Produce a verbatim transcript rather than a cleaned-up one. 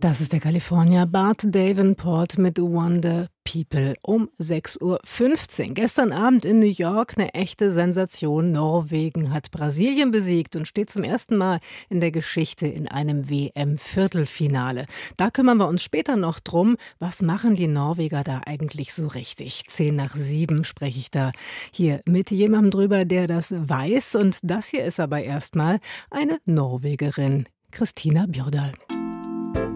Das ist der California Bart Davenport mit Wonder People um sechs Uhr fünfzehn. Gestern Abend in New York eine echte Sensation. Norwegen hat Brasilien besiegt und steht zum ersten Mal in der Geschichte in einem W M-Viertelfinale. Da kümmern wir uns später noch drum, was machen die Norweger da eigentlich so richtig. Zehn nach sieben spreche ich da hier mit jemandem drüber, der das weiß. Und das hier ist aber erstmal eine Norwegerin, Kristina Bjørdal.